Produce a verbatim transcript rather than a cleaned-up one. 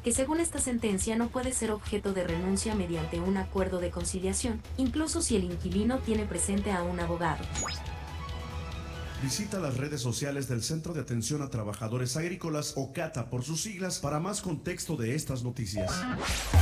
que según esta sentencia no puede ser objeto de renuncia mediante un acuerdo de conciliación, incluso si el inquilino tiene presente a un abogado. Visita las redes sociales del Centro de Atención a Trabajadores Agrícolas, o CATA por sus siglas, para más contexto de estas noticias.